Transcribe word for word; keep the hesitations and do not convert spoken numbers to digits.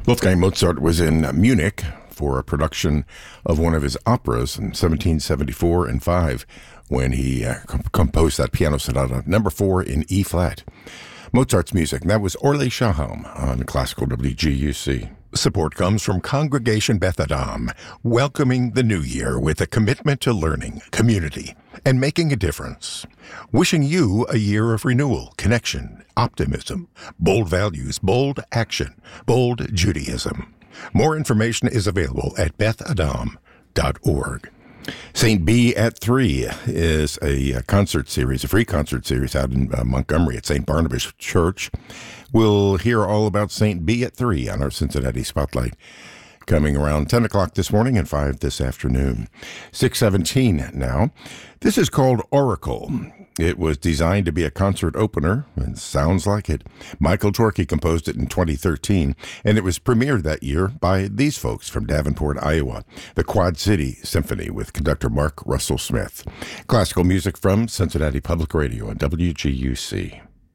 Wolfgang Mozart was in Munich for a production of one of his operas in seventeen seventy-four and five when he uh, comp- composed that piano sonata, number four in E flat. Mozart's music, and that was Orly Shaham on Classical W G U C. Support comes from Congregation Beth Adam, welcoming the new year with a commitment to learning, community, and making a difference. Wishing you a year of renewal, connection, optimism, bold values, bold action, bold Judaism. More information is available at beth adam dot org. Saint B at three is a concert series, a free concert series out in uh, Montgomery at Saint Barnabas Church. We'll hear all about Saint B at three on our Cincinnati Spotlight, coming around ten o'clock this morning and five this afternoon. six seventeen now. This is called Oracle. It was designed to be a concert opener, and sounds like it. Michael Torkey composed it in twenty thirteen, and it was premiered that year by these folks from Davenport, Iowa, the Quad City Symphony with conductor Mark Russell Smith. Classical music from Cincinnati Public Radio and W G U C.